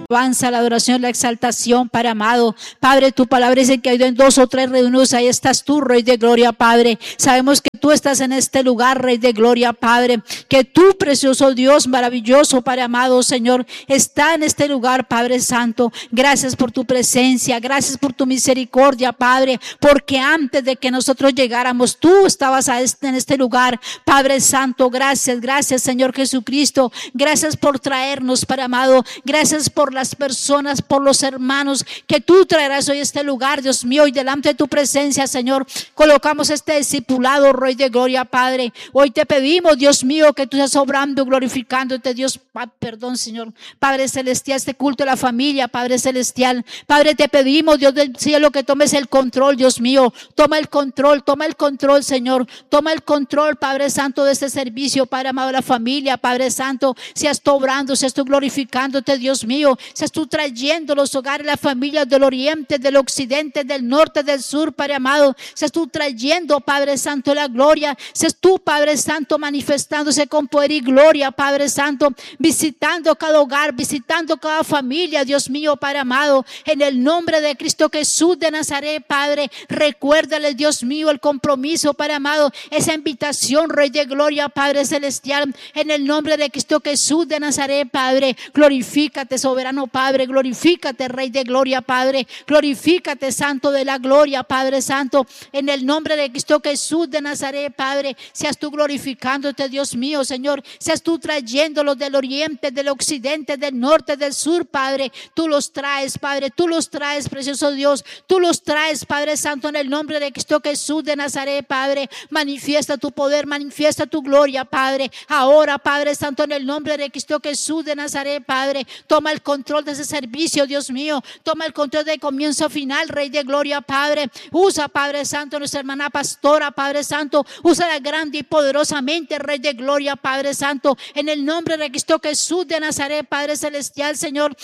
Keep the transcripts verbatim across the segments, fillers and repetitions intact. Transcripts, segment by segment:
Avanza la adoración, la exaltación, Padre amado. Padre, tu palabra dice que hay en dos o tres reunidos, ahí estás tú, Rey de gloria, Padre. Sabemos que tú estás en este lugar, Rey de gloria, Padre. Que tú, precioso Dios, maravilloso, Padre amado, Señor, está en este lugar, Padre Santo. Gracias por tu presencia, gracias por tu misericordia, Padre, porque antes de que nosotros llegáramos, tú estabas en este lugar, Padre Santo. Gracias, gracias, Señor Jesucristo. Gracias por traernos, Padre amado. Gracias por las personas, por los hermanos que tú traerás hoy a este lugar, Dios mío, y delante de tu presencia, Señor, colocamos este discipulado, Rey de gloria, Padre. Hoy te pedimos, Dios mío, que tú seas obrando, glorificándote, Dios, perdón, Señor, Padre celestial, este culto de la familia, Padre celestial, Padre, te pedimos, Dios del cielo, que tomes el control, Dios mío, toma el control, toma el control, Señor, toma el control, Padre Santo, de este servicio, Padre amado, de la familia, Padre Santo, seas tú obrando, seas tú glorificándote, Dios mío, seas tú trayendo los hogares, las familias del oriente, del occidente, del norte, del sur, Padre amado. Seas tú trayendo, Padre Santo, la gloria. Seas tú, Padre Santo, manifestándose con poder y gloria, Padre Santo, visitando cada hogar, visitando cada familia, Dios mío, Padre amado. En el nombre de Cristo Jesús de Nazaret, Padre, recuérdale, Dios mío, el compromiso, Padre amado, esa invitación, Rey de gloria, Padre celestial. En el nombre de Cristo Jesús de Nazaret, Padre, glorifícate, soberano Padre, glorifícate, Rey de gloria, Padre, glorifícate, Santo de la gloria, Padre Santo, en el nombre de Cristo Jesús de Nazaret, Padre, seas tú glorificándote, Dios mío, Señor, seas tú trayéndolos del oriente, del occidente, del norte, del sur, Padre, tú los traes, Padre, tú los traes, precioso Dios, tú los traes, Padre Santo, en el nombre de Cristo Jesús de Nazaret, Padre, manifiesta tu poder, manifiesta tu gloria, Padre, ahora, Padre Santo, en el nombre de Cristo Jesús de Nazaret, Padre, toma el control de ese servicio, Dios mío, toma el control de comienzo a final, Rey de gloria, Padre, usa, Padre Santo, nuestra hermana pastora, Padre Santo, úsala grande y poderosamente, Rey de gloria, Padre Santo, en el nombre de Cristo Jesús de Nazaret, Padre celestial, Señor.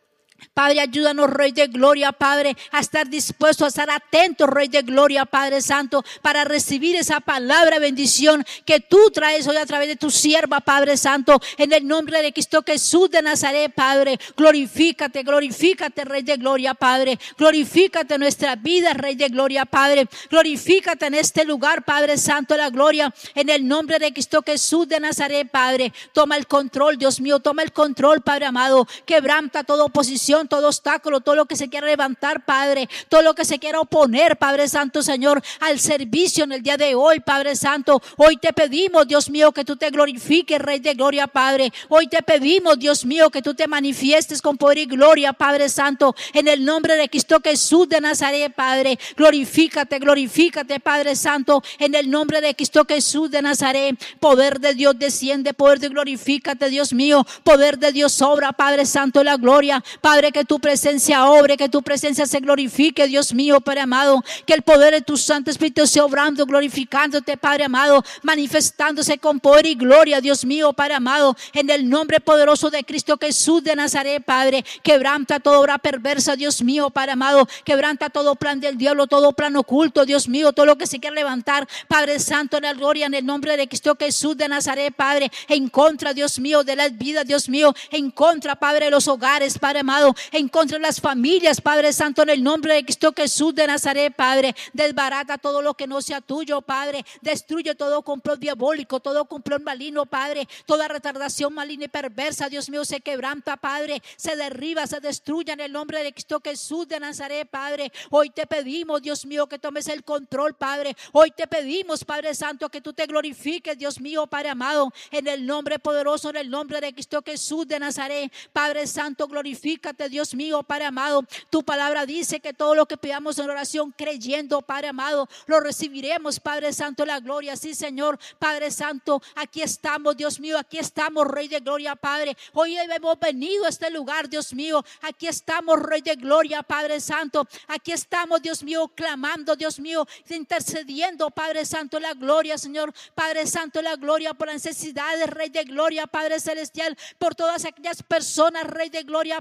Padre, ayúdanos, Rey de gloria, Padre, a estar dispuestos, a estar atentos, Rey de gloria, Padre Santo, para recibir esa palabra, bendición que tú traes hoy a través de tu sierva, Padre Santo, en el nombre de Cristo Jesús de Nazaret, Padre, glorifícate, glorifícate, Rey de gloria, Padre, glorifícate en nuestra vida, Rey de gloria, Padre, glorifícate en este lugar, Padre Santo, la gloria, en el nombre de Cristo Jesús de Nazaret, Padre, toma el control, Dios mío, toma el control, Padre amado, quebranta toda oposición, todo obstáculo, todo lo que se quiera levantar, Padre, todo lo que se quiera oponer, Padre Santo, Señor, al servicio en el día de hoy, Padre Santo. Hoy te pedimos, Dios mío, que tú te glorifiques, Rey de gloria, Padre. Hoy te pedimos, Dios mío, que tú te manifiestes con poder y gloria, Padre Santo, en el nombre de Cristo Jesús de Nazaret, Padre. Glorifícate, glorifícate, Padre Santo, en el nombre de Cristo Jesús de Nazaret. Poder de Dios desciende, poder de glorifícate, Dios mío, poder de Dios obra, Padre Santo, la gloria, Padre, que tu presencia obre, que tu presencia se glorifique, Dios mío, Padre amado, que el poder de tu Santo Espíritu sea obrando, glorificándote, Padre amado, manifestándose con poder y gloria, Dios mío, Padre amado, en el nombre poderoso de Cristo Jesús de Nazaret, Padre. Quebranta toda obra perversa, Dios mío, Padre amado, quebranta todo plan del diablo, todo plan oculto, Dios mío, todo lo que se quiera levantar, Padre Santo, en la gloria, en el nombre de Cristo Jesús de Nazaret, Padre, en contra, Dios mío, de las vidas, Dios mío, en contra, Padre, de los hogares, Padre amado, en contra de las familias, Padre Santo, en el nombre de Cristo Jesús de Nazaret, Padre. Desbarata todo lo que no sea tuyo, Padre. Destruye todo complot diabólico, todo complot maligno, Padre. Toda retardación maligna y perversa, Dios mío, se quebranta, Padre. Se derriba, se destruye en el nombre de Cristo Jesús de Nazaret, Padre. Hoy te pedimos, Dios mío, que tomes el control, Padre. Hoy te pedimos, Padre Santo, que tú te glorifiques, Dios mío, Padre amado, en el nombre poderoso, en el nombre de Cristo Jesús de Nazaret. Padre Santo, glorifícate, Dios mío, Padre amado. Tu palabra dice que todo lo que pidamos en oración creyendo, Padre amado, lo recibiremos, Padre Santo, la gloria. Sí, Señor, Padre Santo, aquí estamos, Dios mío, aquí estamos, Rey de gloria, Padre. Hoy hemos venido a este lugar, Dios mío, aquí estamos, Rey de gloria, Padre Santo. Aquí estamos, Dios mío, clamando, Dios mío, intercediendo, Padre Santo, la gloria, Señor, Padre Santo, la gloria por las necesidades, Rey de gloria, Padre celestial, por todas aquellas personas, Rey de gloria, Padre,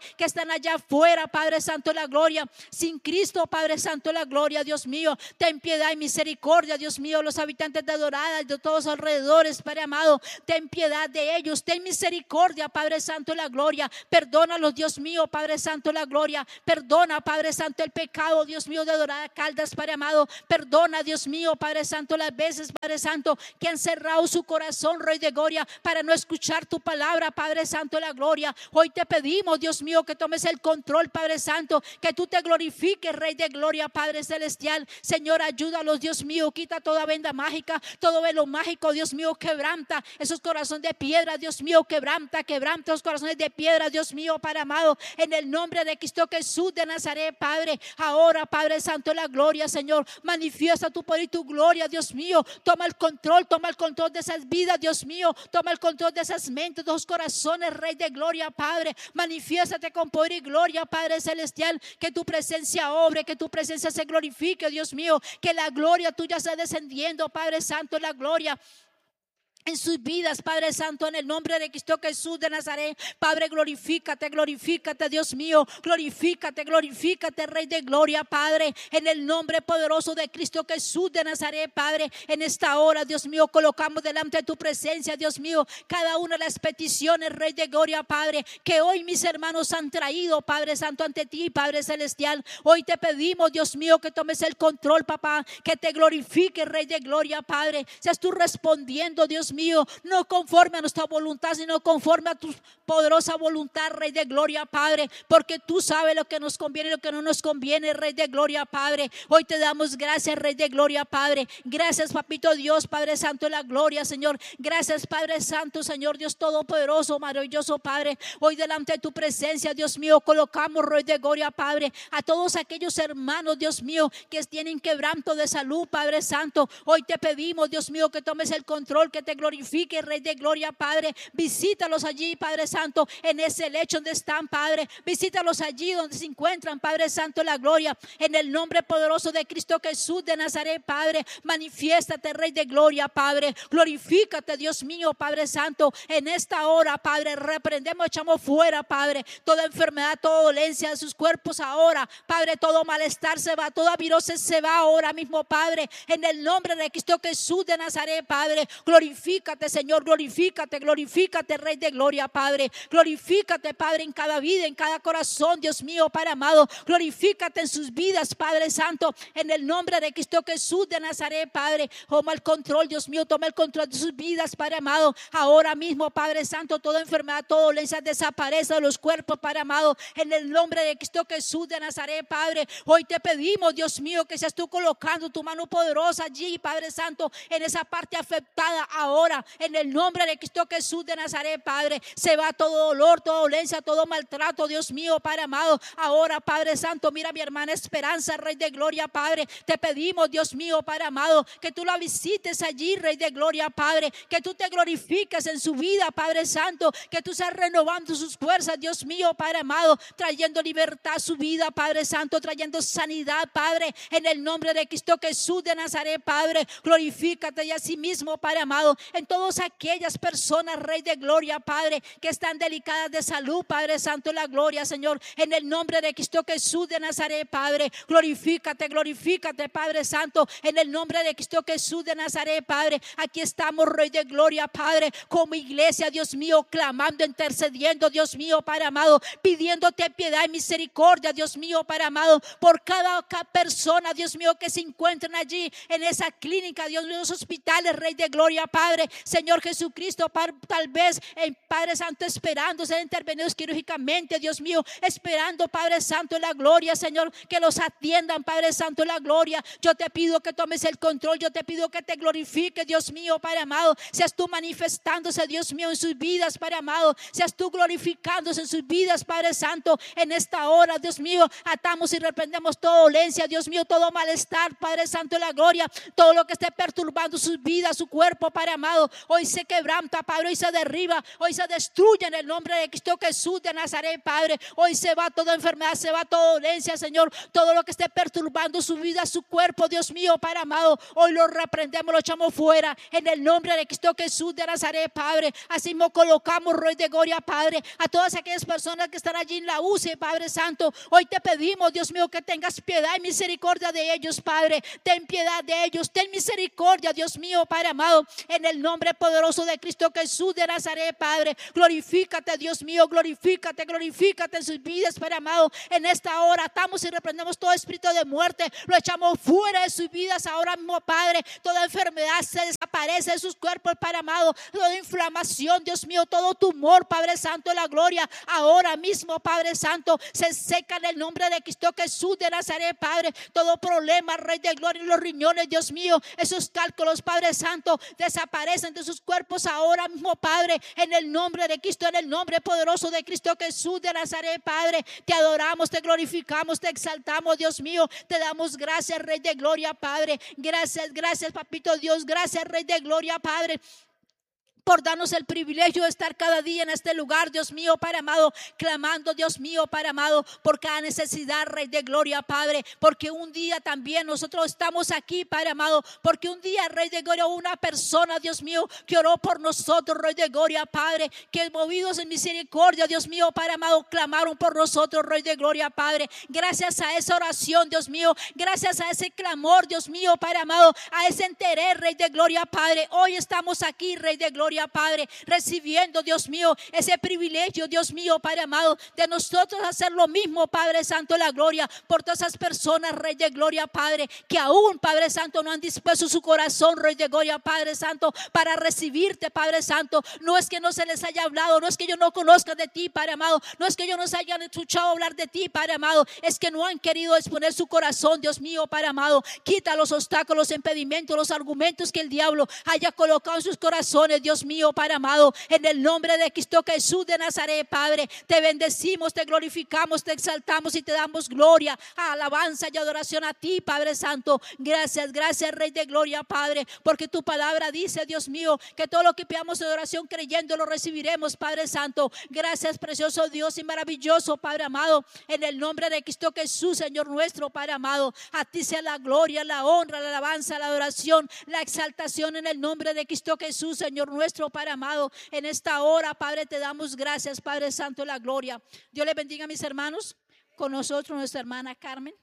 que están allá afuera, Padre Santo, la gloria, sin Cristo, Padre Santo, la gloria, Dios mío, ten piedad y misericordia, Dios mío, los habitantes de Dorada, de todos alrededores, Padre amado, ten piedad de ellos, ten misericordia, Padre Santo, la gloria, perdónalos, Dios mío, Padre Santo, la gloria, perdona, Padre Santo, el pecado, Dios mío, de Dorada Caldas, Padre amado, perdona, Dios mío, Padre Santo, las veces, Padre Santo, que han cerrado su corazón, Rey de gloria, para no escuchar tu palabra, Padre Santo, la gloria. Hoy te pedimos, Dios mío, que tomes el control, Padre Santo, que tú te glorifiques, Rey de gloria, Padre celestial. Señor, ayúdalos, Dios mío, quita toda venda mágica, todo velo mágico, Dios mío, quebranta esos corazones de piedra, Dios mío, quebranta, quebranta esos corazones de piedra, Dios mío, Padre amado, en el nombre de Cristo Jesús de Nazaret, Padre. Ahora, Padre Santo, la gloria, Señor, manifiesta tu poder y tu gloria, Dios mío, toma el control, toma el control de esas vidas, Dios mío, toma el control de esas mentes, de esos corazones, Rey de gloria, Padre. Manifiéstate con poder y gloria, Padre celestial, que tu presencia obre, que tu presencia se glorifique, Dios mío, que la gloria tuya sea descendiendo, Padre Santo, la gloria en sus vidas, Padre Santo, en el nombre de Cristo Jesús de Nazaret. Padre, glorifícate, glorifícate, Dios mío, glorifícate, glorifícate, Rey de gloria, Padre, en el nombre poderoso de Cristo Jesús de Nazaret, Padre. En esta hora, Dios mío, colocamos delante de tu presencia, Dios mío, cada una de las peticiones, Rey de gloria, Padre, que hoy mis hermanos han traído, Padre Santo, ante ti, Padre celestial. Hoy te pedimos, Dios mío, que tomes el control, papá, que te glorifique, Rey de gloria, Padre. Seas tú respondiendo, Dios mío, no conforme a nuestra voluntad, sino conforme a tu poderosa voluntad, Rey de gloria, Padre, porque tú sabes lo que nos conviene y lo que no nos conviene, Rey de gloria, Padre. Hoy te damos gracias, Rey de gloria, Padre. Gracias, papito Dios, Padre Santo de la gloria, Señor. Gracias, Padre Santo, Señor Dios todopoderoso, maravilloso, Padre. Hoy delante de tu presencia, Dios mío, colocamos, Rey de gloria, Padre, a todos aquellos hermanos, Dios mío, que tienen quebranto de salud, Padre Santo. Hoy te pedimos, Dios mío, que tomes el control, que te glorifique, Rey de gloria, Padre. Visítalos allí, Padre Santo, en ese lecho donde están, Padre. Visítalos allí donde se encuentran, Padre Santo, la gloria, en el nombre poderoso de Cristo Jesús de Nazaret, Padre. Manifiéstate, Rey de gloria, Padre. Glorifícate, Dios mío, Padre Santo, en esta hora, Padre. Reprendemos, echamos fuera, Padre, toda enfermedad, toda dolencia de sus cuerpos ahora, Padre. Todo malestar se va, toda virosis se va ahora mismo, Padre, en el nombre de Cristo Jesús de Nazaret, Padre. Glorifícate, Señor, glorifícate, glorifícate, Rey de gloria, Padre. Glorifícate, Padre, en cada vida, en cada corazón, Dios mío, Padre amado. Glorifícate en sus vidas, Padre Santo, en el nombre de Cristo Jesús de Nazaret, Padre. Toma el control, Dios mío, toma el control de sus vidas, Padre amado. Ahora mismo, Padre Santo, toda enfermedad, toda dolencia desaparece de los cuerpos, Padre amado, en el nombre de Cristo Jesús de Nazaret, Padre. Hoy te pedimos, Dios mío, que seas tú colocando tu mano poderosa allí, Padre Santo, en esa parte afectada ahora. En el nombre de Cristo Jesús de Nazaret, Padre, se va todo dolor, toda dolencia, todo maltrato, Dios mío, Padre amado. Ahora, Padre Santo, mira a mi hermana Esperanza, Rey de gloria, Padre. Te pedimos, Dios mío, Padre amado, que tú la visites allí, Rey de gloria, Padre. Que tú te glorifiques en su vida, Padre Santo. Que tú seas renovando sus fuerzas, Dios mío, Padre amado, trayendo libertad a su vida, Padre Santo, trayendo sanidad, Padre, en el nombre de Cristo Jesús de Nazaret, Padre. Glorifícate y así mismo, Padre amado, en todas aquellas personas, Rey de gloria, Padre, que están delicadas de salud, Padre Santo, la gloria, Señor, en el nombre de Cristo Jesús de Nazaret, Padre. Glorifícate, glorifícate, Padre Santo, en el nombre de Cristo Jesús de Nazaret, Padre. Aquí estamos, Rey de gloria, Padre, como iglesia, Dios mío, clamando, intercediendo, Dios mío, Padre amado, pidiéndote piedad y misericordia, Dios mío, Padre amado, por cada persona, Dios mío, que se encuentran allí en esa clínica, Dios mío, en los hospitales, Rey de gloria, Padre. Señor Jesucristo, tal vez, eh, Padre Santo, esperando ser intervenidos quirúrgicamente, Dios mío, esperando, Padre Santo, la gloria, Señor, que los atiendan, Padre Santo, la gloria. Yo te pido que tomes el control, yo te pido que te glorifique, Dios mío, Padre amado. Seas tú manifestándose, Dios mío, en sus vidas, Padre amado. Seas tú glorificándose en sus vidas, Padre Santo, en esta hora, Dios mío. Atamos y reprendemos toda dolencia, Dios mío, todo malestar, Padre Santo, la gloria, todo lo que esté perturbando sus vidas, su cuerpo, Padre amado. amado, hoy se quebranta, Padre, hoy se derriba, hoy se destruye en el nombre de Cristo Jesús de Nazaret, Padre. Hoy se va toda enfermedad, se va toda dolencia, Señor, todo lo que esté perturbando su vida, su cuerpo, Dios mío, Padre amado, hoy lo reprendemos, lo echamos fuera en el nombre de Cristo Jesús de Nazaret, Padre. Así mismo colocamos, Rey de Gloria, Padre, a todas aquellas personas que están allí en la U C I, Padre Santo. Hoy te pedimos, Dios mío, que tengas piedad y misericordia de ellos, Padre. Ten piedad de ellos, ten misericordia, Dios mío, Padre amado, en el nombre poderoso de Cristo Jesús de Nazaret, Padre. Glorifícate, Dios mío, glorifícate, glorifícate en sus vidas, Padre amado. En esta hora atamos y reprendemos todo espíritu de muerte, lo echamos fuera de sus vidas ahora mismo, Padre. Toda enfermedad se desaparece de sus cuerpos, Padre amado. Toda inflamación, Dios mío, todo tumor, Padre Santo de la gloria, ahora mismo, Padre Santo, se seca en el nombre de Cristo Jesús de Nazaret, Padre. Todo problema, Rey de gloria, en los riñones, Dios mío, esos cálculos, Padre Santo, desaparecen de sus cuerpos ahora mismo, Padre, en el nombre de Cristo, en el nombre poderoso de Cristo Jesús de Nazaret, Padre. Te adoramos, te glorificamos, te exaltamos, Dios mío, te damos gracias, Rey de gloria, Padre. Gracias, gracias, Papito Dios, gracias, Rey de gloria, Padre, por darnos el privilegio de estar cada día en este lugar, Dios mío, Padre amado, clamando, Dios mío, Padre amado, por cada necesidad, Rey de gloria, Padre, porque un día también nosotros estamos aquí, Padre amado, porque un día, Rey de gloria, una persona, Dios mío, que oró por nosotros, Rey de gloria, Padre, que movidos en misericordia, Dios mío, Padre amado, clamaron por nosotros, Rey de gloria, Padre. Gracias a esa oración, Dios mío, gracias a ese clamor, Dios mío, Padre amado, a ese interés, Rey de gloria, Padre, hoy estamos aquí, Rey de gloria, Padre, recibiendo, Dios mío, ese privilegio, Dios mío, Padre amado, de nosotros hacer lo mismo, Padre Santo de la gloria, por todas esas personas, Rey de gloria, Padre, que aún, Padre Santo, no han dispuesto su corazón, Rey de gloria, Padre Santo, para recibirte, Padre Santo. No es que no se les haya hablado, no es que yo no conozca de ti, Padre amado, no es que yo no se hayan escuchado hablar de ti, Padre amado, es que no han querido exponer su corazón, Dios mío, Padre amado. Quita los obstáculos, los impedimentos, los argumentos que el diablo haya colocado en sus corazones, Dios mío, Padre amado, en el nombre de Cristo Jesús de Nazaret, Padre. Te bendecimos, te glorificamos, te exaltamos y te damos gloria, alabanza y adoración a ti, Padre Santo. Gracias, gracias, Rey de gloria, Padre, porque tu palabra dice, Dios mío, que todo lo que pidamos en oración creyendo lo recibiremos, Padre Santo. Gracias, precioso Dios y maravilloso, Padre amado, en el nombre de Cristo Jesús, Señor nuestro, Padre amado. A ti sea la gloria, la honra, la alabanza, la adoración, la exaltación en el nombre de Cristo Jesús, Señor nuestro, Padre amado. En esta hora, Padre, te damos gracias, Padre Santo, la gloria. Dios les bendiga, mis hermanos. Con nosotros nuestra hermana Carmen.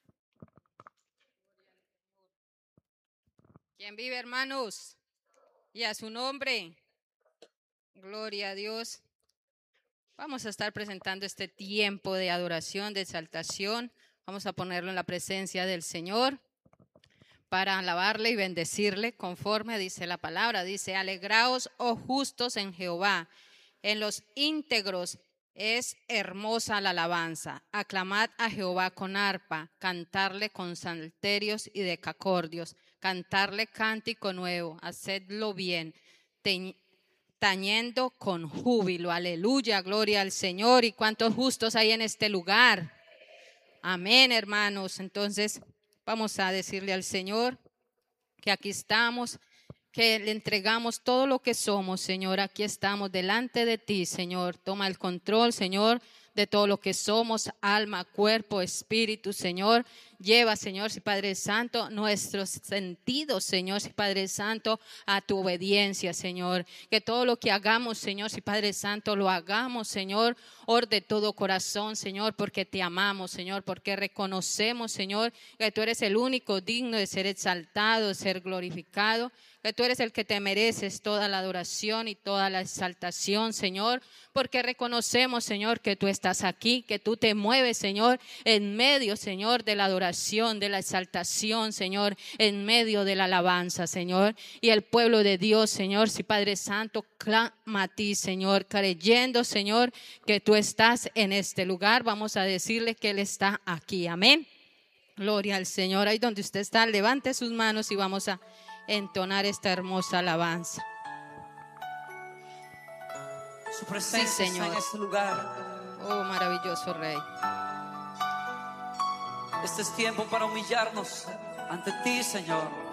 ¿Quién vive, hermanos? Y a su nombre. Gloria a Dios. Vamos a estar presentando este tiempo de adoración, de exaltación. Vamos a ponerlo en la presencia del Señor para alabarle y bendecirle conforme dice la palabra. Dice: alegraos, oh justos, en Jehová, en los íntegros es hermosa la alabanza. Aclamad a Jehová con arpa, cantarle con salterios y decacordios, cantarle cántico nuevo, hacedlo bien, teñ- tañendo con júbilo. Aleluya, gloria al Señor. ¿Y cuántos justos hay en este lugar? Amén, hermanos. Entonces vamos a decirle al Señor que aquí estamos, que le entregamos todo lo que somos, Señor. Aquí estamos delante de ti, Señor. Toma el control, Señor, de todo lo que somos, alma, cuerpo, espíritu, Señor. Lleva, Señor, si Padre Santo, nuestros sentidos, Señor, si Padre Santo, a tu obediencia, Señor. Que todo lo que hagamos, Señor, si Padre Santo, lo hagamos, Señor, or de todo corazón, Señor, porque te amamos, Señor, porque reconocemos, Señor, que tú eres el único digno de ser exaltado, de ser glorificado, que tú eres el que te mereces toda la adoración y toda la exaltación, Señor, porque reconocemos, Señor, que tú estás aquí, que tú te mueves, Señor, en medio, Señor, de la adoración, de la exaltación, Señor, en medio de la alabanza, Señor. Y el pueblo de Dios, Señor, si Padre Santo, clama a ti, Señor, creyendo, Señor, que tú estás en este lugar. Vamos a decirle que Él está aquí, amén. Gloria al Señor. Ahí donde usted está, levante sus manos y vamos a entonar esta hermosa alabanza. Su presencia, sí, Señor, está en este lugar. Oh, maravilloso Rey. Este es tiempo para humillarnos ante ti, Señor.